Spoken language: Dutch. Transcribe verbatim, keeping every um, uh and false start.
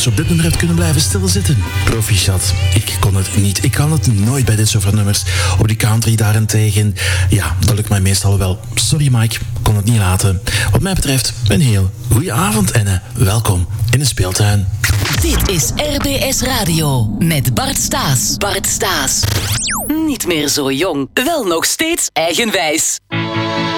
mensen op dit nummer hebt kunnen blijven stilzitten. Proficiat. Ik kon het niet. Ik kan het nooit bij dit soort nummers. Op die country daarentegen, ja, dat lukt mij meestal wel. Sorry Mike, kon het niet laten. Wat mij betreft, een heel goede avond en uh, welkom in de speeltuin. Dit is R B S Radio met Bart Staes. Bart Staes. Niet meer zo jong, wel nog steeds eigenwijs.